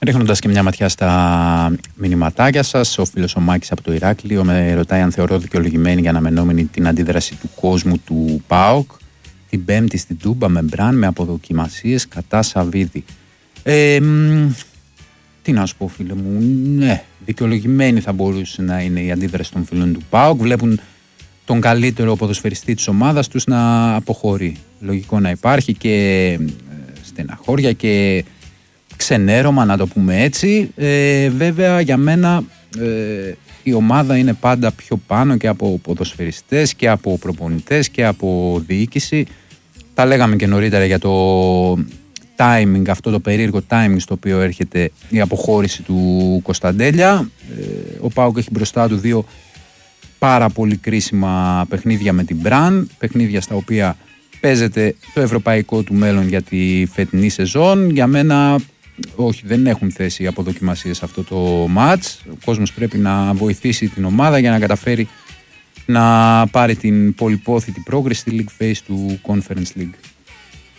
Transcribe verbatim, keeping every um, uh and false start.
Ρίχνοντας και μια ματιά στα μηνυματάκια σας, ο φίλος ο Μάκης από το Ηράκλειο με ρωτάει αν θεωρώ δικαιολογημένη για αναμενόμενη την αντίδραση του κόσμου του ΠΑΟΚ την Πέμπτη στην Τούμπα με Μπραν με αποδοκιμασίες κατά Σαββίδη. Ε, μ, τι να σου πω, φίλε μου, ναι, δικαιολογημένη θα μπορούσε να είναι η αντίδραση των φίλων του ΠΑΟΚ. Βλέπουν τον καλύτερο ποδοσφαιριστή της ομάδας τους να αποχωρεί. Λογικό να υπάρχει και στεναχώρια και ξενέρωμα, να το πούμε έτσι. Ε, βέβαια για μένα ε, η ομάδα είναι πάντα πιο πάνω και από ποδοσφαιριστές και από προπονητές και από διοίκηση. Τα λέγαμε και νωρίτερα για το timing, αυτό το περίεργο timing στο οποίο έρχεται η αποχώρηση του Κωνσταντέλια. Ε, ο ΠΑΟΚ έχει μπροστά του δύο πάρα πολύ κρίσιμα παιχνίδια με την Μπραν, παιχνίδια στα οποία παίζεται το ευρωπαϊκό του μέλλον για τη φετινή σεζόν. Για μένα όχι, δεν έχουν θέση οι αποδοκιμασίες σε αυτό το μάτς. Ο κόσμος πρέπει να βοηθήσει την ομάδα για να καταφέρει να πάρει την πολυπόθητη πρόκριση στη League Phase του Conference League.